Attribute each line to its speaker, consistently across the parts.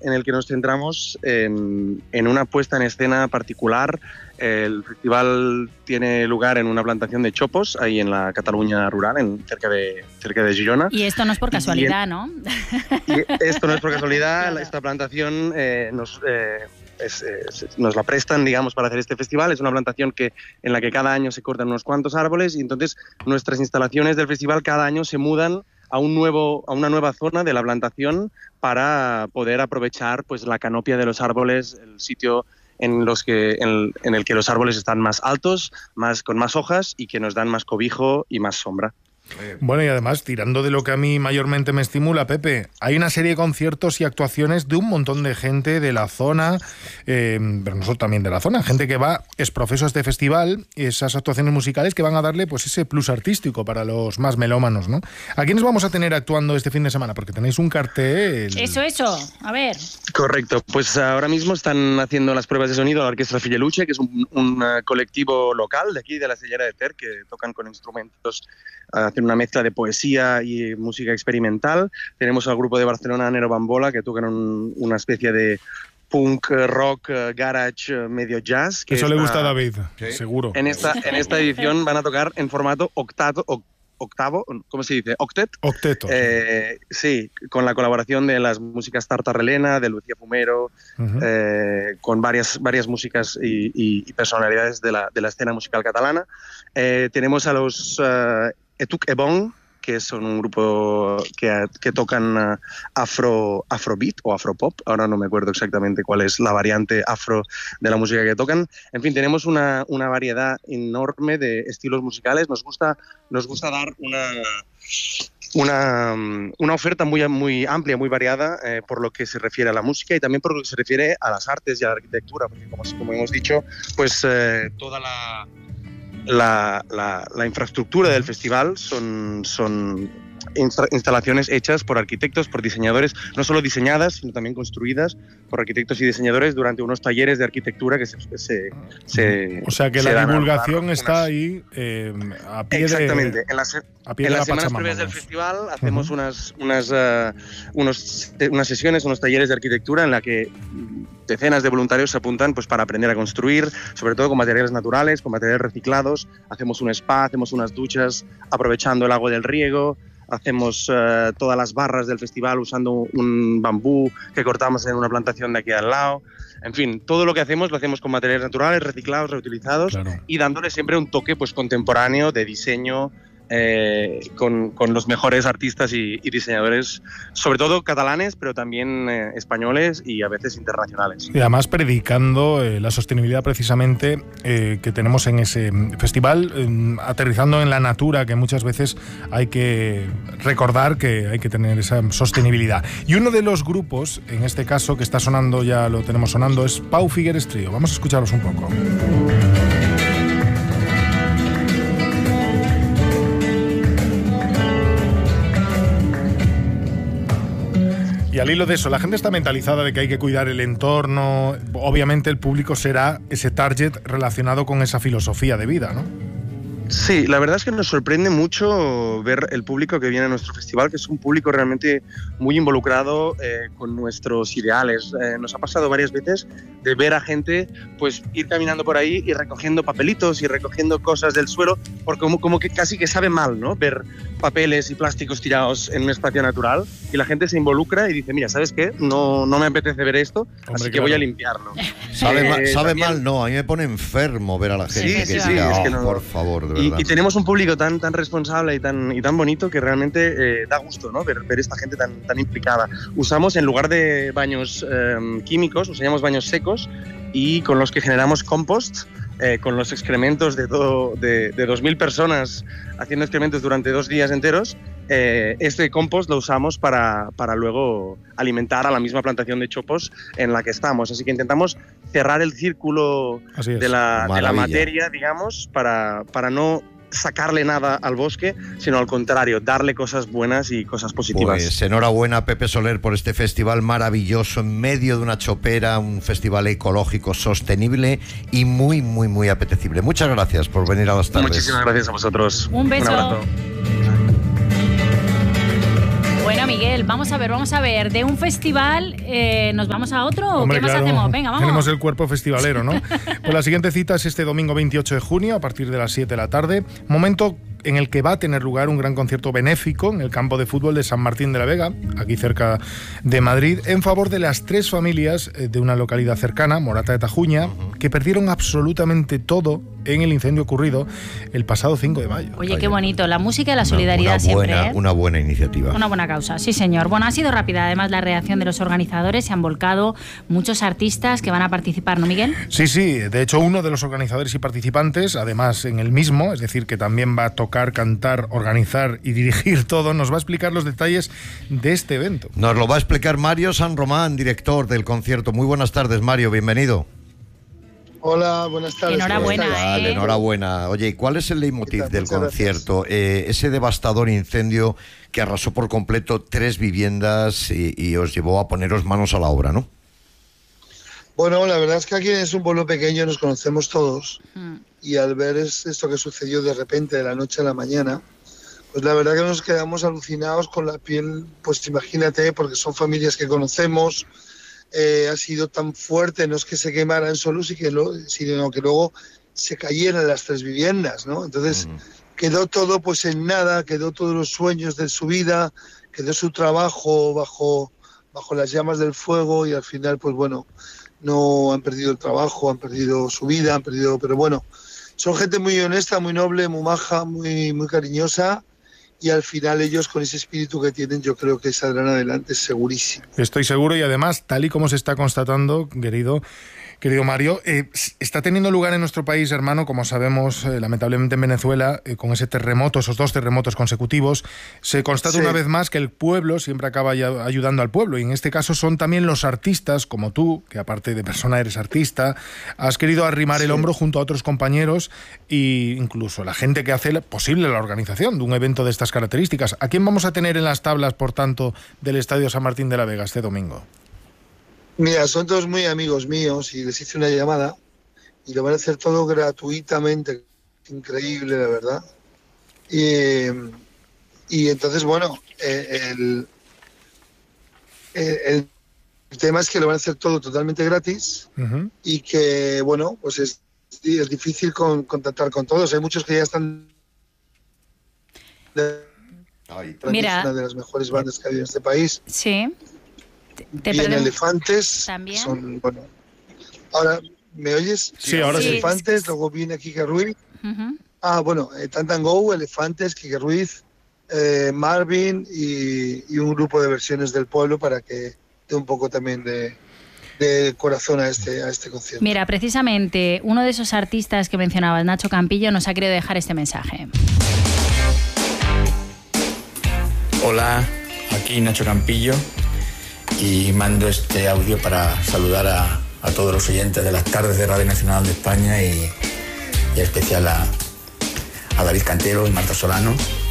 Speaker 1: el que nos centramos en una puesta en escena particular. El festival tiene lugar en una plantación de chopos, ahí en la Cataluña rural, cerca de Girona.
Speaker 2: Y esto no es por casualidad, ¿no?
Speaker 1: Y esto no es por casualidad.
Speaker 2: Claro.
Speaker 1: Esta plantación nos la prestan, digamos, para hacer este festival. Es una plantación en la que cada año se cortan unos cuantos árboles, y entonces nuestras instalaciones del festival cada año se mudan a una nueva zona de la plantación para poder aprovechar pues la canopia de los árboles, el sitio en el que los árboles están más altos, con más hojas, y que nos dan más cobijo y más sombra.
Speaker 3: Bueno, y además, tirando de lo que a mí mayormente me estimula, Pepe, hay una serie de conciertos y actuaciones de un montón de gente de la zona, pero nosotros también de la zona, gente que va, es profesor de este festival, esas actuaciones musicales que van a darle pues ese plus artístico para los más melómanos, ¿no? ¿A quiénes vamos a tener actuando este fin de semana? Porque tenéis un cartel...
Speaker 2: Eso, a ver.
Speaker 1: Correcto, pues ahora mismo están haciendo las pruebas de sonido la Orquestra Filleluche, que es un colectivo local de aquí, de la Cellera de Ter, que tocan con instrumentos, hacen una mezcla de poesía y música experimental. Tenemos al grupo de Barcelona, Nero Bambola, que tocan una especie de punk, rock, garage, medio jazz.
Speaker 3: Eso le gusta a David, ¿sí? Seguro.
Speaker 1: En esta edición van a tocar en formato octavo, ¿cómo se dice?
Speaker 3: Octeto.
Speaker 1: Sí, con la colaboración de las músicas Tartarrelena, de Lucía Fumero, con varias músicas y personalidades de la escena musical catalana. Tenemos a los Etuk Ebon, que son un grupo que tocan afrobeat o afropop. Ahora no me acuerdo exactamente cuál es la variante afro de la música que tocan. En fin, tenemos una variedad enorme de estilos musicales. Nos gusta dar una oferta muy amplia, muy variada, por lo que se refiere a la música y también por lo que se refiere a las artes y a la arquitectura, porque como hemos dicho, pues toda la infraestructura del festival son instalaciones hechas por arquitectos, por diseñadores, no solo diseñadas, sino también construidas por arquitectos y diseñadores durante unos talleres de arquitectura que se
Speaker 3: o sea que la divulgación está ahí a pie
Speaker 1: exactamente.
Speaker 3: de...
Speaker 1: En las
Speaker 3: Pachamama,
Speaker 1: semanas previas del festival hacemos unas sesiones, unos talleres de arquitectura en la que decenas de voluntarios se apuntan pues para aprender a construir, sobre todo con materiales naturales, con materiales reciclados. Hacemos un spa, hacemos unas duchas aprovechando el agua del riego. Hacemos todas las barras del festival usando un bambú que cortamos en una plantación de aquí al lado. En fin, todo lo que hacemos lo hacemos con materiales naturales, reciclados, reutilizados, claro, y dándole siempre un toque pues contemporáneo de diseño, con los mejores artistas y diseñadores, sobre todo catalanes, pero también españoles y a veces internacionales.
Speaker 3: Y además predicando la sostenibilidad precisamente que tenemos en ese festival, aterrizando en la natura, que muchas veces hay que recordar que hay que tener esa sostenibilidad. Y uno de los grupos, en este caso, que está sonando, ya lo tenemos sonando, es Pau Figueres Trío. Vamos a escucharlos un poco. Y al hilo de eso, la gente está mentalizada de que hay que cuidar el entorno. Obviamente el público será ese target relacionado con esa filosofía de vida, ¿no?
Speaker 1: Sí, la verdad es que nos sorprende mucho ver el público que viene a nuestro festival, que es un público realmente muy involucrado con nuestros ideales. Nos ha pasado varias veces de ver a gente pues ir caminando por ahí y recogiendo papelitos y recogiendo cosas del suelo, porque como que casi que sabe mal, ¿no? Ver papeles y plásticos tirados en un espacio natural, y la gente se involucra y dice, mira, ¿sabes qué? No me apetece ver esto, así que voy a limpiarlo.
Speaker 4: Sabe mal, no, a mí me pone enfermo ver a la gente que diga, es que no, por favor, de verdad.
Speaker 1: Y tenemos un público tan responsable y tan bonito que realmente da gusto, ¿no? ver esta gente tan implicada. Usamos, en lugar de baños químicos, usamos baños secos, y con los que generamos compost, con los excrementos de 2.000 personas haciendo excrementos durante 2 días enteros. Este compost lo usamos para luego alimentar a la misma plantación de chopos en la que estamos. Así que intentamos cerrar el círculo de la materia, digamos, para no sacarle nada al bosque, sino al contrario, darle cosas buenas y cosas positivas.
Speaker 4: Pues enhorabuena, Pepe Soler, por este festival maravilloso en medio de una chopera, un festival ecológico, sostenible y muy, muy, muy apetecible. Muchas gracias por venir a las tardes.
Speaker 1: Muchísimas gracias a vosotros.
Speaker 2: Un beso.
Speaker 1: Un abrazo.
Speaker 2: Bueno, Miguel, vamos a ver. De un festival nos vamos a otro.
Speaker 3: Hombre,
Speaker 2: ¿o qué más
Speaker 3: claro,
Speaker 2: hacemos? Venga, vamos.
Speaker 3: Tenemos el cuerpo festivalero, ¿no? Pues la siguiente cita es este domingo 28 de junio a partir de las 7 de la tarde. Momento en el que va a tener lugar un gran concierto benéfico en el campo de fútbol de San Martín de la Vega, aquí cerca de Madrid, en favor de las 3 familias de una localidad cercana, Morata de Tajuña, que perdieron absolutamente todo en el incendio ocurrido el pasado 5 de mayo.
Speaker 2: Oye, qué bonito. La música y la solidaridad siempre, ¿eh?
Speaker 4: Una buena iniciativa.
Speaker 2: Una buena causa, sí señor. Bueno, ha sido rápida además la reacción de los organizadores, se han volcado muchos artistas que van a participar, ¿no, Miguel?
Speaker 3: Sí, de hecho uno de los organizadores y participantes, además en el mismo, es decir, que también va a tocar, cantar, organizar y dirigir todo, nos va a explicar los detalles de este evento.
Speaker 4: Nos lo va a explicar Mario San Román, director del concierto. Muy buenas tardes, Mario, bienvenido.
Speaker 5: Hola, buenas tardes.
Speaker 2: Enhorabuena,
Speaker 4: Vale, enhorabuena. Oye, ¿y cuál es el leitmotiv del concierto? Ese devastador incendio que arrasó por completo 3 viviendas y os llevó a poneros manos a la obra, ¿no?
Speaker 5: Bueno, la verdad es que aquí es un pueblo pequeño, nos conocemos todos, y al ver esto que sucedió de repente, de la noche a la mañana, pues la verdad que nos quedamos alucinados con la piel, pues imagínate, porque son familias que conocemos. Ha sido tan fuerte, no es que se quemaran solo, sino que luego se cayeran las 3 viviendas, ¿no? Entonces quedó todo pues en nada, quedó todos los sueños de su vida, quedó su trabajo bajo las llamas del fuego, y al final pues bueno, no han perdido el trabajo, han perdido su vida, pero bueno, son gente muy honesta, muy noble, muy maja, muy cariñosa. Y al final ellos, con ese espíritu que tienen, yo creo que saldrán adelante, segurísimo.
Speaker 3: Estoy seguro, y además, tal y como se está constatando, querido Mario, está teniendo lugar en nuestro país, hermano, como sabemos, lamentablemente en Venezuela, con ese terremoto, esos 2 terremotos consecutivos, se constata una vez más que el pueblo siempre acaba ayudando al pueblo, y en este caso son también los artistas, como tú, que aparte de persona eres artista, has querido arrimar el hombro junto a otros compañeros e incluso la gente que hace posible la organización de un evento de estas características. ¿A quién vamos a tener en las tablas, por tanto, del Estadio San Martín de la Vega este domingo?
Speaker 5: Mira, son todos muy amigos míos y les hice una llamada y lo van a hacer todo gratuitamente, increíble, la verdad. Y entonces, bueno, el tema es que lo van a hacer todo totalmente gratis y que, bueno, pues es difícil contactar con todos. Hay muchos que ya están...
Speaker 2: Mira,
Speaker 5: es una de las mejores bandas que hay en este país.
Speaker 2: Sí.
Speaker 5: Bien, Elefantes
Speaker 2: también.
Speaker 5: Son, bueno. Ahora, ¿me oyes?
Speaker 3: Sí, ahora sí.
Speaker 5: Elefantes, luego viene Quique Ruiz. Bueno, Tantango, Elefantes, Quique Ruiz, Marvin y un grupo de versiones del pueblo para que dé un poco también de corazón a este concierto.
Speaker 2: Mira, precisamente uno de esos artistas que mencionabas, Nacho Campillo, nos ha querido dejar este mensaje.
Speaker 6: Hola, aquí Nacho Campillo. Y mando este audio para saludar a todos los oyentes de las tardes de Radio Nacional de España y en especial a David Cantero y Marta Solano.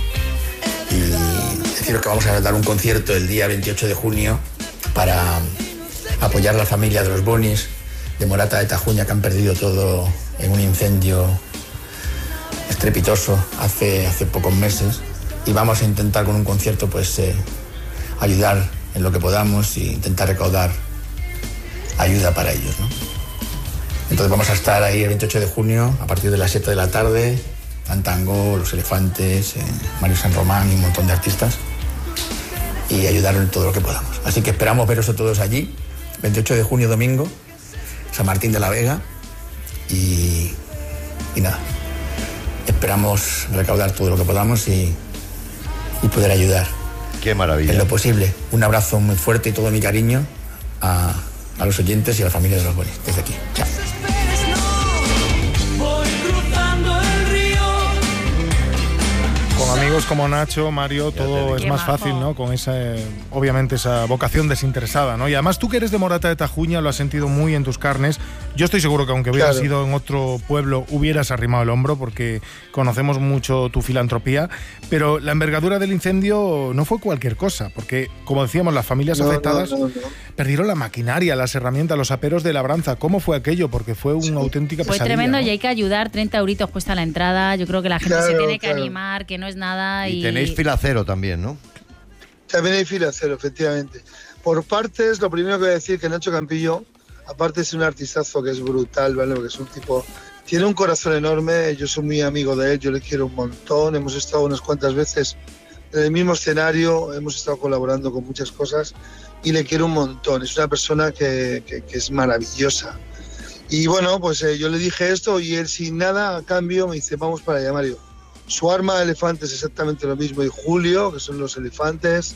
Speaker 6: Y deciros que vamos a dar un concierto el día 28 de junio para apoyar a la familia de los Bonis de Morata de Tajuña, que han perdido todo en un incendio estrepitoso hace pocos meses. Y vamos a intentar con un concierto pues ayudar en lo que podamos e intentar recaudar ayuda para ellos, ¿no? Entonces vamos a estar ahí el 28 de junio a partir de las 7 de la tarde, Tantango, Los Elefantes, Mario San Román y un montón de artistas, y ayudar en todo lo que podamos. Así que esperamos veros a todos allí, 28 de junio, domingo, San Martín de la Vega, y nada, esperamos recaudar todo lo que podamos y poder ayudar.
Speaker 4: Qué maravilla.
Speaker 6: En lo posible. Un abrazo muy fuerte y todo mi cariño a los oyentes y a la familia de los Bonis. Desde aquí. Chao.
Speaker 3: Con amigos como Nacho, Mario, todo es más fácil, ¿no? Con obviamente esa vocación desinteresada, ¿no? Y además tú que eres de Morata de Tajuña lo has sentido muy en tus carnes. Yo estoy seguro que aunque hubieras ido en otro pueblo hubieras arrimado el hombro porque conocemos mucho tu filantropía, pero la envergadura del incendio no fue cualquier cosa, porque como decíamos, las familias afectadas perdieron la maquinaria, las herramientas, los aperos de labranza. ¿Cómo fue aquello? Porque fue una auténtica pesadilla.
Speaker 2: Fue tremendo,
Speaker 3: ¿no?
Speaker 2: Y hay que ayudar, 30 euritos cuesta la entrada. Yo creo que la gente se tiene que animar, que no es nada.
Speaker 4: Y tenéis fila cero también, ¿no?
Speaker 5: También hay Fila Cero, efectivamente. Por partes, lo primero que voy a decir que Nacho Campillo, aparte es un artistazo que es brutal, ¿vale? Porque es un tipo, tiene un corazón enorme, yo soy muy amigo de él, yo le quiero un montón, hemos estado unas cuantas veces en el mismo escenario, hemos estado colaborando con muchas cosas y le quiero un montón, es una persona que es maravillosa. Y bueno, pues yo le dije esto y él sin nada a cambio me dice, vamos para allá, Mario. Su arma de elefante es exactamente lo mismo, y Julio, que son los elefantes.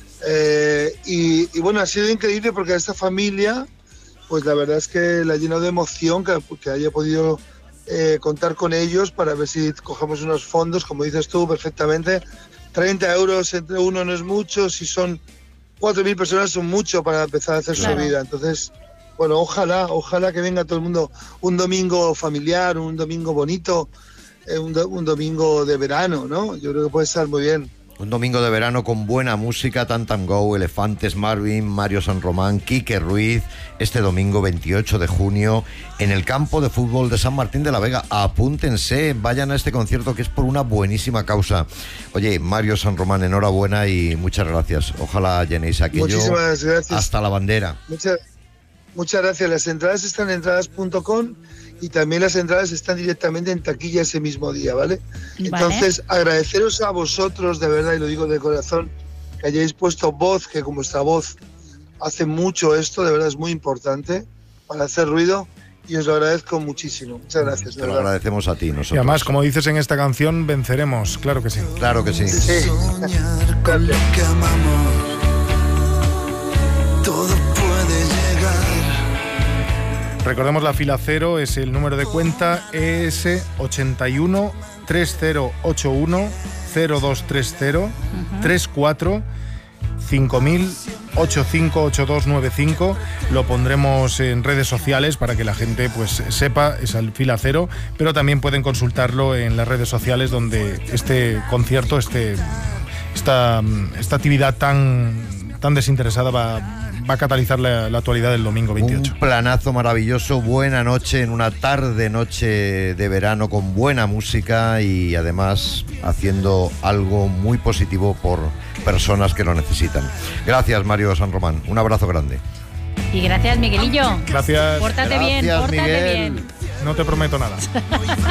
Speaker 5: Y bueno, ha sido increíble porque a esta familia, pues la verdad es que la ha llenado de emoción que haya podido contar con ellos para ver si cogemos unos fondos, como dices tú perfectamente. 30 euros entre uno no es mucho, si son 4.000 personas son mucho para empezar a hacer su vida. Entonces, bueno, ojalá que venga todo el mundo un domingo familiar, un domingo bonito, un domingo de verano, ¿no? Yo creo que puede estar muy bien.
Speaker 4: Un domingo de verano con buena música, Tam Tam Go, Elefantes, Marvin, Mario San Román, Quique Ruiz, este domingo 28 de junio en el campo de fútbol de San Martín de la Vega. Apúntense, vayan a este concierto que es por una buenísima causa. Oye, Mario San Román, enhorabuena y muchas gracias. Ojalá llenéis aquello.
Speaker 5: Muchísimas gracias.
Speaker 4: Hasta la bandera.
Speaker 5: Muchas gracias. Las entradas están en entradas.com y también las entradas están directamente en taquilla ese mismo día, ¿vale? Entonces, agradeceros a vosotros, de verdad, y lo digo de corazón, que hayáis puesto voz, que con vuestra voz hace mucho esto, de verdad es muy importante para hacer ruido, y os lo agradezco muchísimo. Muchas gracias.
Speaker 4: Te lo agradecemos a ti, nosotros.
Speaker 3: Y además, como dices en esta canción, venceremos, claro que sí.
Speaker 4: Claro que sí.
Speaker 7: Soñar con lo que amamos, todo puede llegar.
Speaker 3: Recordemos la Fila Cero, es el número de cuenta ES 81 3081 0230 34 5000 858295. Lo pondremos en redes sociales para que la gente pues sepa, es el Fila Cero, pero también pueden consultarlo en las redes sociales donde este concierto, esta actividad tan desinteresada va a catalizar la actualidad del domingo 28.
Speaker 4: Un planazo maravilloso, buena noche, en una tarde-noche de verano con buena música y además haciendo algo muy positivo por personas que lo necesitan. Gracias, Mario San Román. Un abrazo grande.
Speaker 2: Y gracias, Miguelillo.
Speaker 3: Gracias.
Speaker 2: Pórtate bien, pórtate
Speaker 4: Miguel.
Speaker 2: bien.
Speaker 3: No te prometo nada.